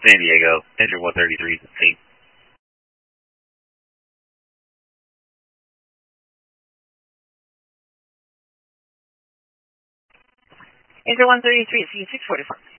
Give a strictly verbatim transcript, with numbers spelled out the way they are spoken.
San Diego, engine one thirty-three, eight. Engine one thirty-three, C six forty-four.